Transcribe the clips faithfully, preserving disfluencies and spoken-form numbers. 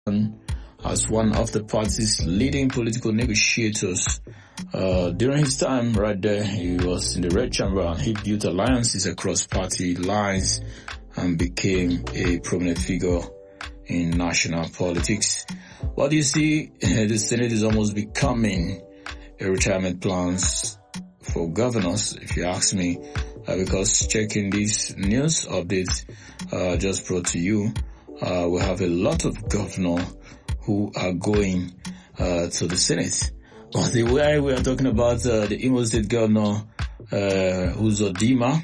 as one of the party's leading political negotiators. Uh, during his time right there, he was in the Red Chamber and he built alliances across party lines and became a prominent figure in national politics. What do you see? The Senate is almost becoming a retirement plans for governors, if you ask me, uh, because checking these news updates uh, just brought to you, uh, we have a lot of governors who are going uh, to the Senate. But the way we are talking about uh, the Imo State Governor, uh, Uzodimma,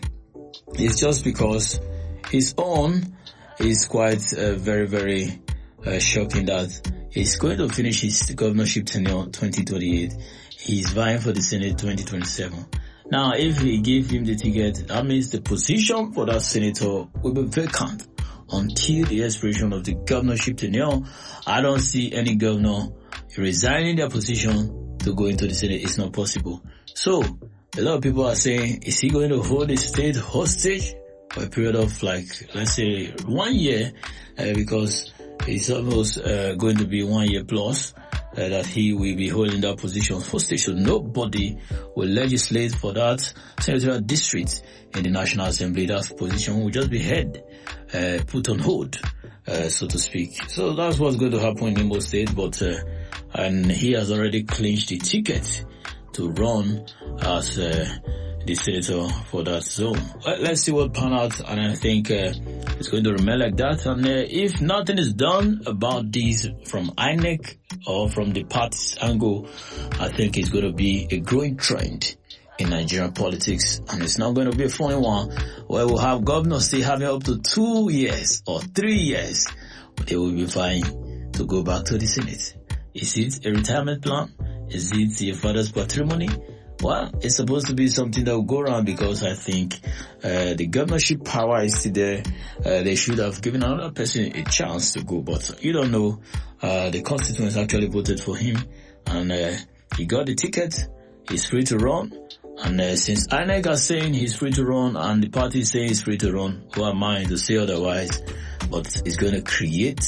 is just because his own is quite uh, very, very uh, shocking that he's going to finish his governorship tenure twenty twenty-eight. He's vying for the Senate twenty twenty-seven. Now, if we give him the ticket, that means the position for that senator will be vacant until the expiration of the governorship tenure. I don't see any governor resigning their position to go into the Senate. It's not possible. So, a lot of people are saying, is he going to hold the state hostage for a period of like, let's say, one year, uh, because it's almost uh, going to be one year plus uh, that he will be holding that position hostage. So nobody will legislate for that senatorial district in the National Assembly. That position will just be held, uh, put on hold, uh, so to speak. So that's what's going to happen in Imo State, but uh, and he has already clinched the ticket to run as uh, the senator for that zone. Well, let's see what pan out, and I think uh, it's going to remain like that. And uh, if nothing is done about this from I N E C or from the party's angle, I think it's going to be a growing trend in Nigerian politics, and it's not going to be a funny one where we'll have governors still having up to two years or three years, but they will be fine to go back to the Senate. Is it a retirement plan? Is it your father's patrimony? Well, it's supposed to be something that will go around, because I think uh, the governorship power is still there. Uh, they should have given another person a chance to go, but you don't know. Uh, the constituents actually voted for him, and uh, he got the ticket. He's free to run. And uh, since I N E C is saying he's free to run and the party is saying he's free to run, who am I to say otherwise? But it's going to create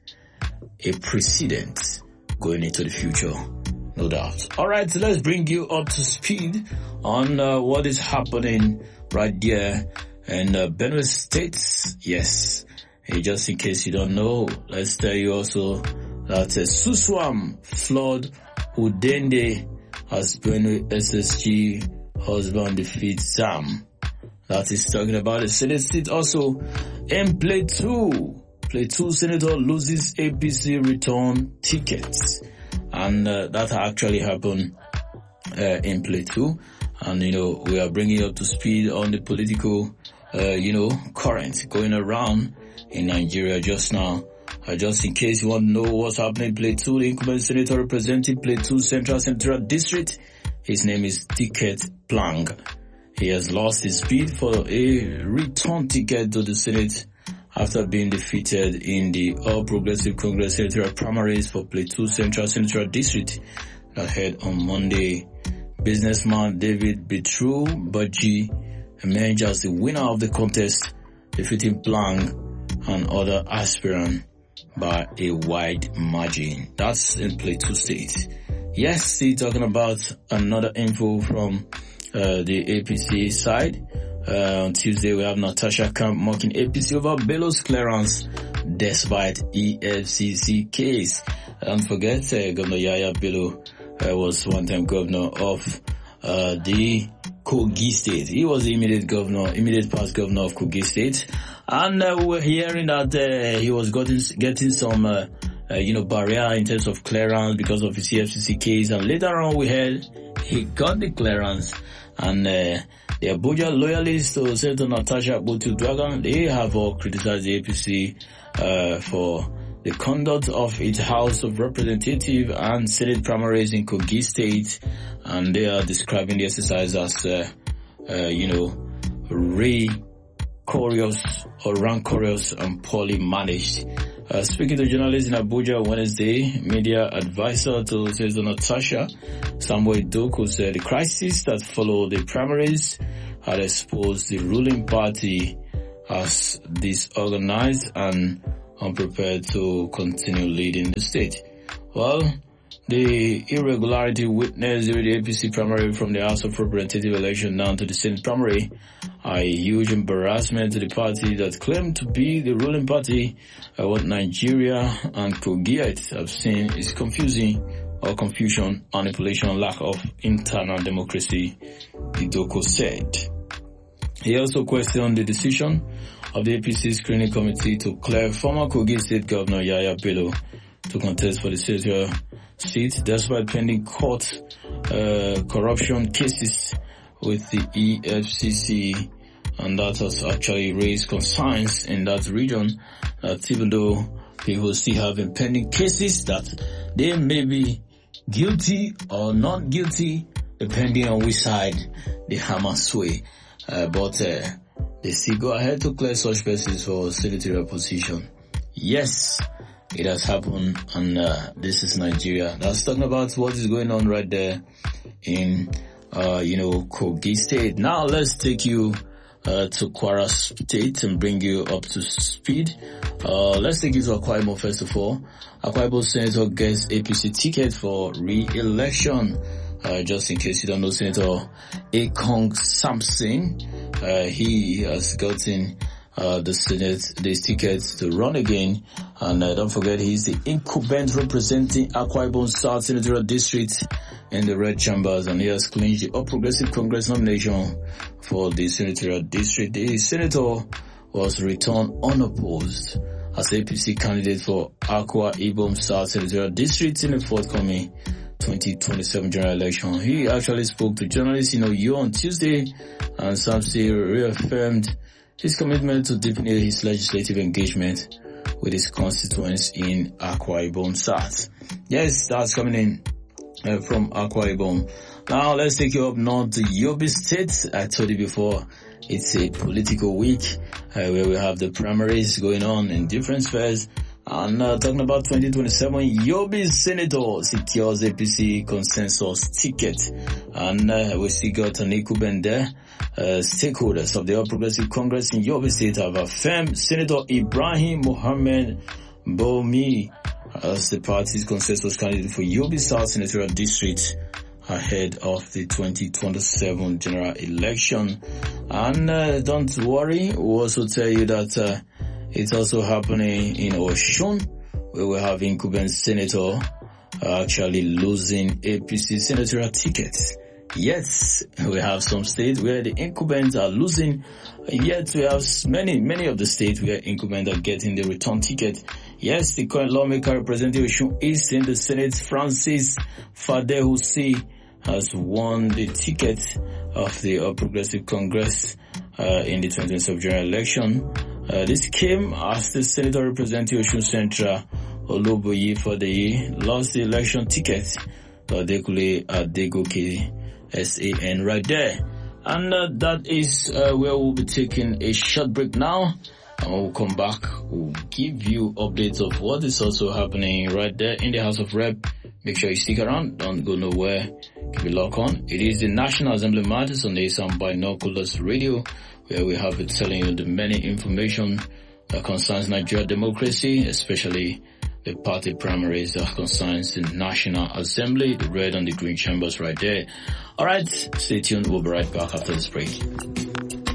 a precedent going into the future, no doubt. All right, so let's bring you up to speed on uh, what is happening right there in uh, Benue State. Yes, hey, just in case you don't know, let's tell you also that uh, Suswam flood Udende as Benue S S G husband defeats Sam. That is talking about the Senate seat. Also, in Plateau, Plateau Senator loses A P C return tickets. And uh, that actually happened uh, in Plateau. And, you know, we are bringing you up to speed on the political, uh, you know, current going around in Nigeria just now. Uh, just in case you want to know what's happening in Plateau, the incumbent senator representing Plateau Central Senatorial District, his name is Ticket Plang. He has lost his bid for a return ticket to the Senate after being defeated in the All Progressive Congress senatorial primaries for Plateau Central Senatorial District that held on Monday. Businessman David Bitru Baji emerged as the winner of the contest, defeating Plang and other aspirants by a wide margin. That's in Plateau State. Yes, still talking about another info from uh, the A P C side. Uh, on Tuesday, we have Natasha Camp mocking A P C over Bello's clearance despite E F C C case. Don't forget, uh, Governor Yaya Bello uh, was one-time governor of uh, the Kogi State. He was the immediate governor, immediate past governor of Kogi State. And uh, we're hearing that uh, he was getting, getting some, uh, uh, you know, barrier in terms of clearance because of his E F C C case. And later on, we heard he got the clearance. And uh, the Abuja loyalists to Senator Natasha Akpoti-Uduaghan, they have all criticized the A P C uh, for the conduct of its House of Representatives and Senate primaries in Kogi State. And they are describing the exercise as, uh, uh, you know, Ray Curious or rancorous and poorly managed. Uh, speaking to journalists in Abuja Wednesday, media advisor to Senator Natasha, Samuel Doku, said the crisis that followed the primaries had exposed the ruling party as disorganized and unprepared to continue leading the state. Well, the irregularity witnessed during the A P C primary from the House of Representatives election down to the Senate primary are a huge embarrassment to the party that claimed to be the ruling party. Uh, what Nigeria and Kogiites have seen is confusing or confusion, manipulation, and lack of internal democracy, Idoko said. He also questioned the decision of the A P C screening committee to clear former Kogi State Governor Yahaya Bello to contest for the senatorial seat despite pending court uh, corruption cases with the E F C C, and that has actually raised concerns in that region that even though people still have pending cases, that they may be guilty or not guilty depending on which side the hammer sway, uh, but uh, they still go ahead to clear such persons for senatorial position. Yes, it has happened, and uh, this is Nigeria. That's talking about what is going on right there in, uh, you know, Kogi State. Now let's take you uh, to Kwara State and bring you up to speed. Uh, let's take you to Akwa Ibom first of all. Akwa Ibom Senator gets A P C ticket for re-election. Uh, just in case you don't know, Senator Ekong Samson, uh, he has gotten Uh, the Senate, this ticket to run again. And uh, don't forget, he's the incumbent representing Akwa Ibom South Senatorial District in the red chambers, and he has clinched the All Progressive Congress nomination for the Senatorial District. The senator was returned unopposed as A P C candidate for Akwa Ibom South Senatorial District in the forthcoming twenty twenty-seven general election. He actually spoke to journalists in Oyo on Tuesday, and Samson reaffirmed his commitment to deepen his legislative engagement with his constituents in Akwa Ibom South. Yes, that's coming in uh, from Akwa Ibom. Now let's take you up north to Yobe State. I told you before, it's a political week uh, where we have the primaries going on in different spheres. And uh, talking about twenty twenty-seven, Yobe Senator secures A P C consensus ticket. And uh, we still got an incumbent there. Uh, stakeholders of the All Progressive Congress in Yobe State have affirmed Senator Ibrahim Mohammed Bomi as the party's consensus candidate for Yobe South Senatorial District ahead of the twenty twenty-seven general election. And uh, don't worry, we'll also tell you that uh, it's also happening in Oshun, where we have incumbent senator uh, actually losing A P C senatorial tickets. Yes, we have some states where the incumbents are losing, yet we have many, many of the states where incumbents are getting the return ticket. Yes, the current lawmaker representing Oshun East in the Senate, Francis Fadehusi, has won the ticket of the All Progressive Congress uh, in the twenty twenty-seven general election. Uh, this came as the senator representing Oshun Central, Oloboyi Fadeyi, lost the election ticket to Adekule Adegoke S A N right there. And uh, that is uh, where we'll be taking a short break now. And when we'll come back, we'll give you updates of what is also happening right there in the House of Rep. Make sure you stick around. Don't go nowhere. Keep it locked on. It is the National Assembly Matters on the Sound Binoculars Radio, where we have been telling you the many information that concerns Nigeria democracy, especially the party primaries that concerns the National Assembly, the red and the green chambers right there. Alright, stay tuned. We'll be right back after this break.